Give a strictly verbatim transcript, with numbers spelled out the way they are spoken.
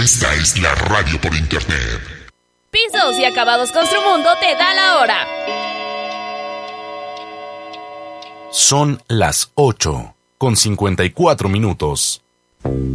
Esta es la radio por internet. Pisos y Acabados Construmundo te da la hora. Son las ocho con cincuenta y cuatro minutos.